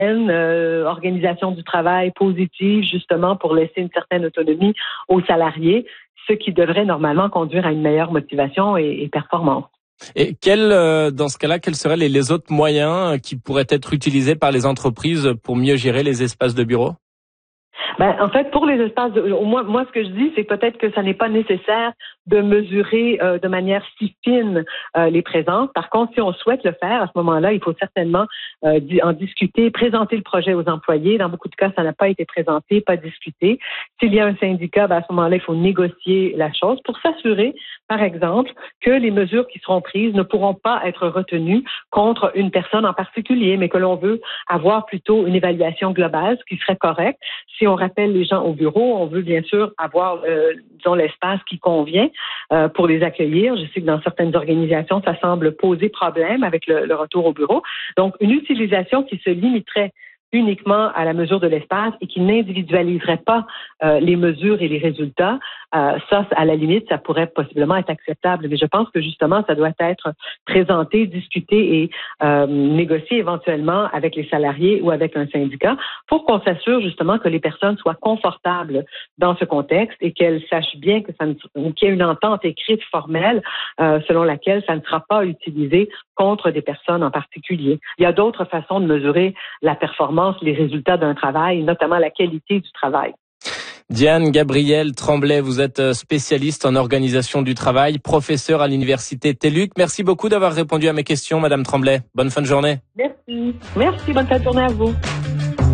organisation du travail positive, justement pour laisser une certaine autonomie aux salariés, ce qui devrait normalement conduire à une meilleure motivation et performance. Et dans ce cas-là, quels seraient les autres moyens qui pourraient être utilisés par les entreprises pour mieux gérer les espaces de bureau? En fait, pour les espaces, moi, ce que je dis, c'est peut-être que ça n'est pas nécessaire de mesurer de manière si fine les présences. Par contre, si on souhaite le faire, à ce moment-là, il faut certainement en discuter, présenter le projet aux employés. Dans beaucoup de cas, ça n'a pas été présenté, pas discuté. S'il y a un syndicat, à ce moment-là, il faut négocier la chose pour s'assurer, par exemple, que les mesures qui seront prises ne pourront pas être retenues contre une personne en particulier, mais que l'on veut avoir plutôt une évaluation globale, ce qui serait correct. Si on rappelle les gens au bureau, on veut bien sûr avoir, l'espace qui convient pour les accueillir. Je sais que dans certaines organisations, ça semble poser problème avec le retour au bureau. Donc, une utilisation qui se limiterait uniquement à la mesure de l'espace et qui n'individualiserait pas les mesures et les résultats, ça, à la limite, ça pourrait possiblement être acceptable. Mais je pense que justement, ça doit être présenté, discuté et négocié éventuellement avec les salariés ou avec un syndicat pour qu'on s'assure justement que les personnes soient confortables dans ce contexte et qu'elles sachent bien que qu'il y a une entente écrite formelle selon laquelle ça ne sera pas utilisé contre des personnes en particulier. Il y a d'autres façons de mesurer la performance, les résultats d'un travail, notamment la qualité du travail. Diane Gabrielle Tremblay, vous êtes spécialiste en organisation du travail, professeure à l'université TÉLUQ. Merci beaucoup d'avoir répondu à mes questions, Madame Tremblay. Bonne fin de journée. Merci. Bonne fin de journée à vous.